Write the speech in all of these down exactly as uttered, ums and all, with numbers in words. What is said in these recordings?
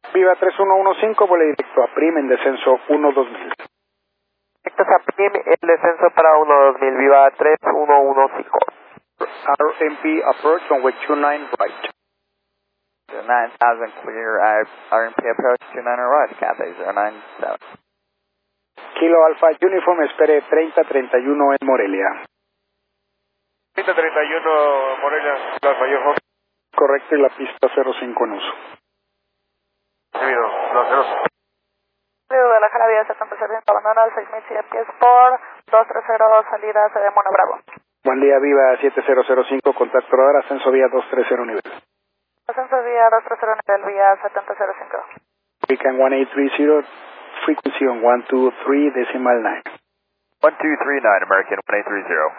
Viva tres uno uno cinco, vuela directo a Prim en descenso uno dos mil. Directos a Prim, el descenso para uno dos mil, Viva tres uno uno cinco. R M P approach runway two nine right. nine thousand clear, uh, R M P approach two nine right, Cathay zero nine seven. Kilo Alpha Uniform, espere treinta treinta y uno en Morelia. treinta treinta y uno Morelia, Alpha Uniform. Correcto, y la pista cero cinco en uso. Debido, no, cero. De Guadalajara, vía setenta setenta, abandona seis mil cien pies por dos tres cero, salida C D Mono Bravo. Buen día, Viva siete cero cero cinco, contacto radar, ascenso vía dos tres cero nivel. Ascenso vía dos tres cero nivel, vía setenta cero cinco. Beacon one eight three zero, frequency on one two three decimal nine. one two three nine, American one eight three zero.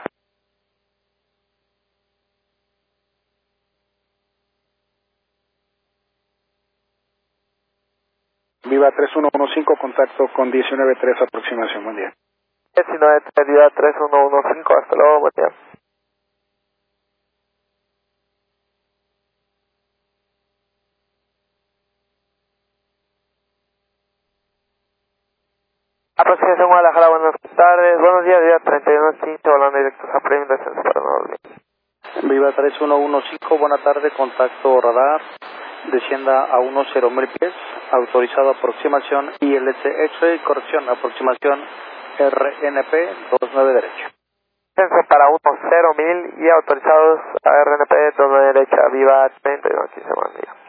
Viva tres uno uno cinco, contacto con diecinueve tres, aproximación, buen día. diecinueve tres, Viva tres uno uno cinco, hasta luego, buen día. Aproximación Guadalajara, buenas tardes, buenos días, Viva treinta y uno quince, volando directos a Prim, descenso para uno dos mil. Viva tres uno uno cinco, buena tarde, contacto radar, descienda a uno cero mil pies, autorizado aproximación I L C X-ray, corrección, aproximación R N P dos nueve derecha. Descenso para uno cero mil y autorizados a R N P dos nueve derecha, Viva treinta y uno quince, buen día.